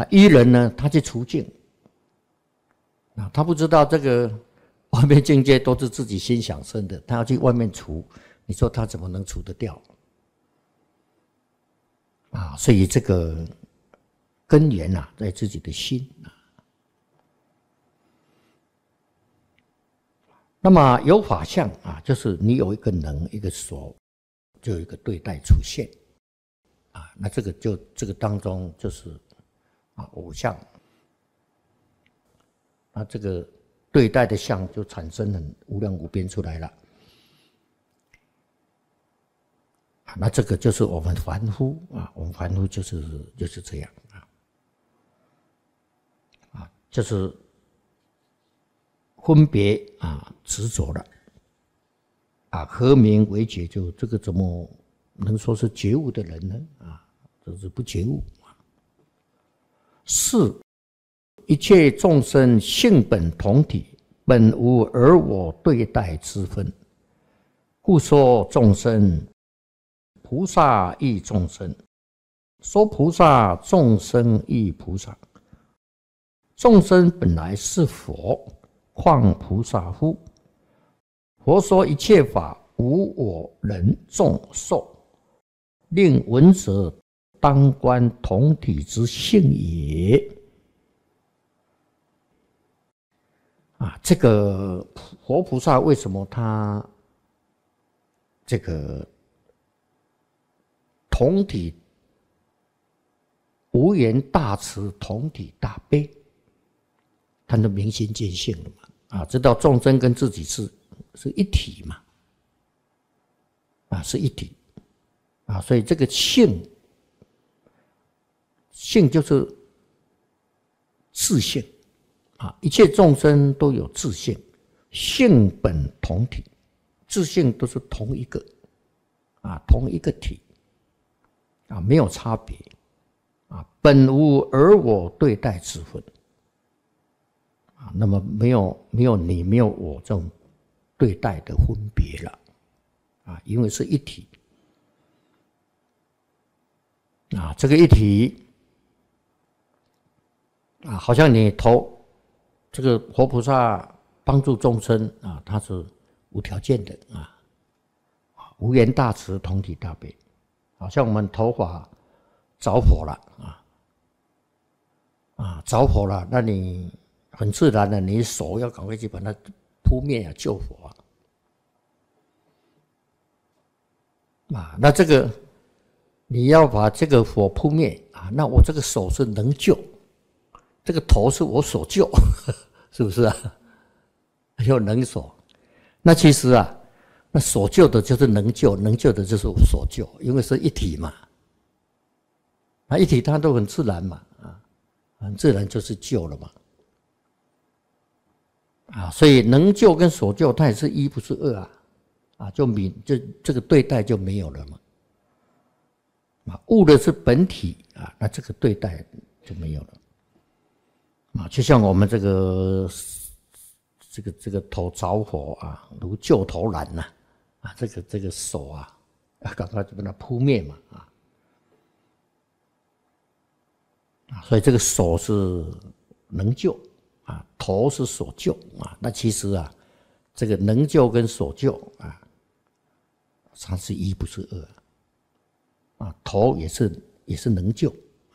那愚人呢，他去除境，他不知道这个外面境界都是自己心想生的，他要去外面除，你说他怎么能除得掉？所以这个根源在自己的心。那么有法相就是你有一个能，一个所，就有一个对待出现那这个当中就是偶相，这个对待的相就产生很无量无边出来了。那这个就是我们凡夫我们凡夫就是这样就是分别执着了何名为觉？就这个怎么能说是觉悟的人呢？这是不觉悟。是一切众生性本同体，本无而我对待之分，故说众生。菩萨亦众生，说菩萨众生亦菩萨。众生本来是佛，况菩萨乎？佛说一切法无我人众寿，令闻者当观同体之性也。这个佛菩萨为什么他这个同体无缘大慈，同体大悲，他就明心见性了嘛知道众生跟自己是一体嘛是一体所以这个性就是自性一切众生都有自性，性本同体，自性都是同一个同一个体没有差别本无而我对待之分那么没有你没有我这种对待的分别了因为是一体这个一体好像你这个活菩萨帮助众生他是无条件的无缘大慈，同体大悲。好像我们头发着火了着火了，那你很自然的，你手要赶快去把它扑灭救火那这个你要把这个火扑灭那我这个手是能救，这个头是我所救是不是有能所。那其实那所救的就是能救，能救的就是所救，因为是一体嘛一体它都很自然嘛很自然就是救了嘛所以能救跟所救它也是一不是二就这个对待就没有了嘛悟的是本体那这个对待就没有了就像我们这个头着火如救头燃这个手赶快就把它扑灭嘛所以这个手是能救头是所救那其实这个能救跟所救它是一不是二头也是能救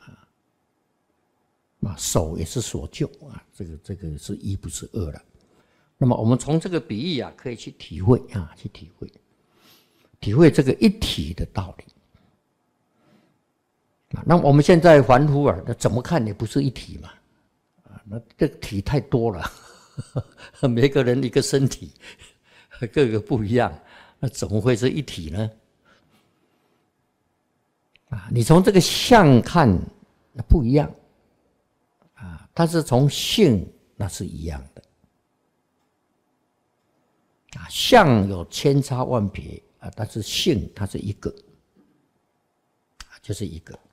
手也是所救这个是一不是二了。那么我们从这个比喻可以去体会体会这个一体的道理那我们现在凡夫那怎么看也不是一体嘛那这个体太多了每个人一个身体各个不一样，那怎么会是一体呢你从这个相看那不一样但是从性那是一样的相有千差万别但是性它是一个就是一个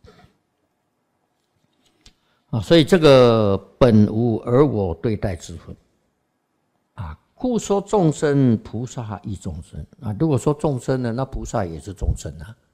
所以这个本无而我对待之分故说众生菩萨亦众生如果说众生呢，那菩萨也是众生